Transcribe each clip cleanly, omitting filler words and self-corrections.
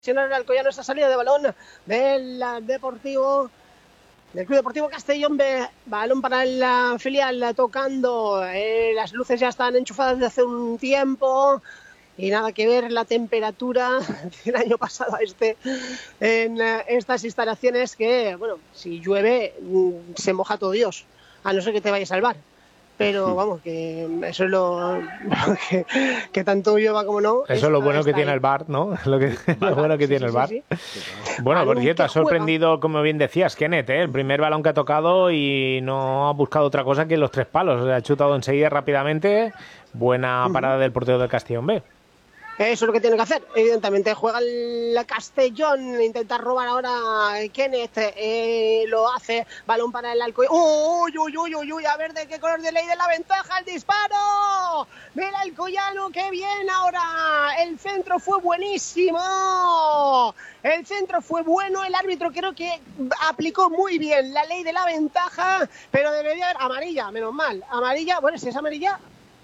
el Alcoyano esa salida de balón del Deportivo, del Club Deportivo Castellón. Balón para el filial tocando, las luces ya están enchufadas desde hace un tiempo y nada que ver la temperatura del año pasado en estas instalaciones, que bueno, si llueve se moja todo Dios, a no ser que te vaya a salvar. Pero vamos, que eso es lo que tanto llueva como no. Eso es lo bueno que tiene el VAR, ¿no? Lo bueno que tiene el VAR. Sí. Bueno, por cierto, ha sorprendido, como bien decías, Kenneth, el primer balón que ha tocado y no ha buscado otra cosa que los 3 palos. Ha chutado enseguida rápidamente. Buena parada del portero del Castellón B. Eso es lo que tiene que hacer. Evidentemente juega el Castellón, intenta robar ahora Kenneth, lo hace, balón para el Alcoyano. ¡Uy! A ver de qué color de ley de la ventaja el disparo del Alcoyano, qué bien ahora. El centro fue buenísimo. El centro fue bueno, el árbitro creo que aplicó muy bien la ley de la ventaja, pero debería haber amarilla, menos mal. Amarilla, bueno, si es amarilla,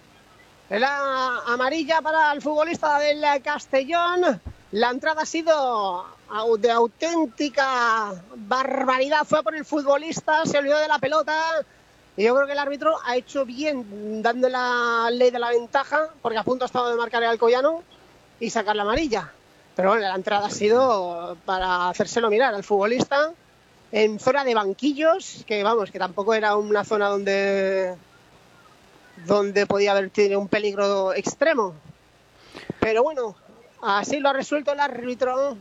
la amarilla para el futbolista del Castellón. La entrada ha sido de auténtica barbaridad. Fue por el futbolista, se olvidó de la pelota. Y yo creo que el árbitro ha hecho bien dando la ley de la ventaja, porque a punto ha estado de marcar el Alcoyano y sacar la amarilla. Pero bueno, la entrada ha sido para hacérselo mirar al futbolista en zona de banquillos, que vamos, que tampoco era una zona donde podía haber tenido un peligro extremo. Pero bueno, así lo ha resuelto el árbitro.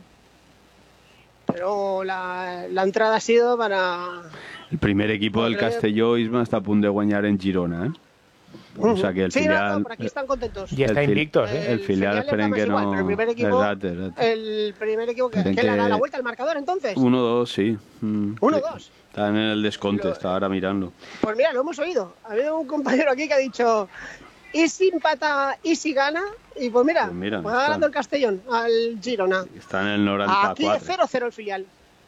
Pero la entrada ha sido para... El primer equipo del Castelló, Isma, está a punto de guanyar en Girona, O sea que el filial... No, por aquí están contentos. Y está invictos, El filial esperen que no... Igual, el primer equipo que le da la vuelta al marcador, entonces. 1-2, sí. 1-2. Está en el desconte, está ahora mirando. Pues mira, lo hemos oído. Ha habido un compañero aquí que ha dicho: ¿y si empata y si gana? Y pues mira, va ganando el Castellón al Girona. Está en el 94. Aquí 0-0 el filial.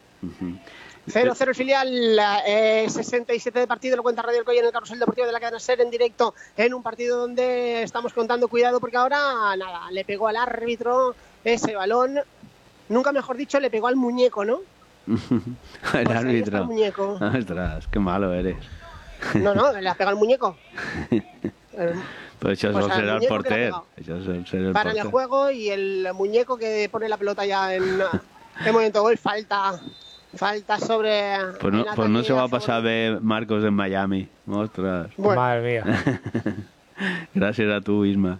0-0 el filial, 67 de partido, lo cuenta Radio Alcoyano en el carrusel deportivo de la cadena SER en directo, en un partido donde estamos contando, cuidado, porque ahora nada, le pegó al árbitro ese balón, nunca mejor dicho, le pegó al muñeco, ¿no? El pues árbitro. El muñeco. Ostras, qué malo eres. No, le ha pegado al muñeco. Pues eso será el portero. Para el juego y el muñeco que pone la pelota ya en momento gol, falta sobre... Pues no se va a pasar de Marcos en Miami. Ostras. Bueno. Madre mía. Gracias a tú, Isma.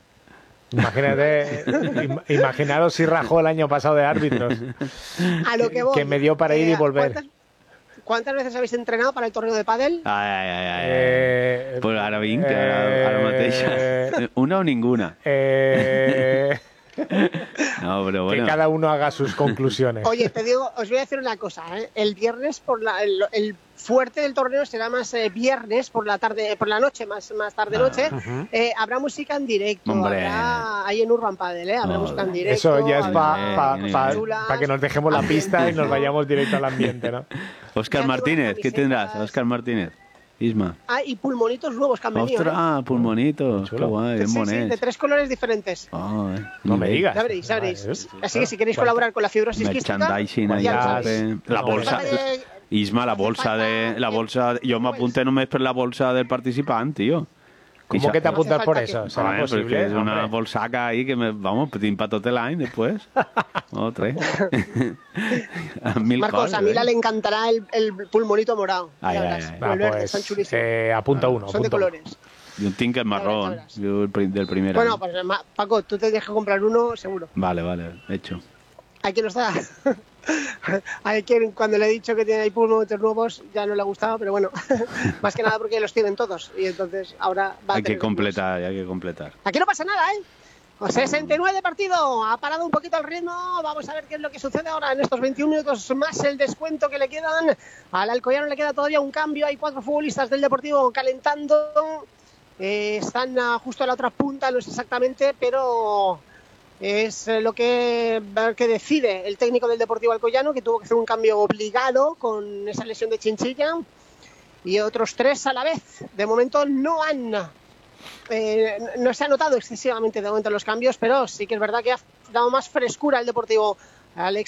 Imaginaros si rajó el año pasado de árbitros. A lo que voy. Que me dio para ir y volver. ¿Cuántas veces habéis entrenado para el torneo de pádel? Pues ahora 20, ahora mateixa. ¿Una o ninguna? No, pero bueno. Que cada uno haga sus conclusiones. Oye, te digo, os voy a decir una cosa, el viernes el fuerte del torneo será más viernes por la tarde, por la noche, más tarde noche. Habrá música en directo. Hombre. Habrá ahí en Urban Padel, habrá música en directo. Eso ya es para que nos dejemos la pista y nos vayamos directo al ambiente, ¿no? Óscar Martínez, ¿qué tendrás? Óscar Martínez. Isma. Y pulmonitos nuevos que han venido. ¡Ostras! Pulmonitos. Qué guay, bien bonito. Sí, de 3 colores diferentes. No me digas. Ya veréis. Así que si queréis colaborar con la fibrosis quística, la bolsa. Isma, la bolsa. Yo me apunté només per la bolsa del participante, tío. ¿Cómo que te apuntas por eso? ¿Será posible? Es una bolsaca ahí que vamos, para todo el año después. Otra. Marcos, a Mila le encantará el pulmonito morado. Pues apunta uno. Son de colores. Y un tinker marrón, del primer año. Bueno, pues Paco, tú te dejas comprar uno seguro. Vale, hecho. Aquí no está. Hay quien, cuando le he dicho que tiene pulmonitos nuevos, ya no le ha gustado, pero bueno, más que nada porque los tienen todos y entonces ahora va hay que completar. Aquí no pasa nada, 69 de partido, ha parado un poquito el ritmo. Vamos a ver qué es lo que sucede ahora en estos 21 minutos más el descuento que le quedan. Al Alcoyano le queda todavía un cambio, hay 4 futbolistas del Deportivo calentando, están justo a la otra punta, no es exactamente, pero es lo que decide el técnico del Deportivo Alcoyano, que tuvo que hacer un cambio obligado con esa lesión de Chinchilla, y otros 3 a la vez. De momento no se ha notado excesivamente de momento los cambios, pero sí que es verdad que ha dado más frescura al Deportivo Alex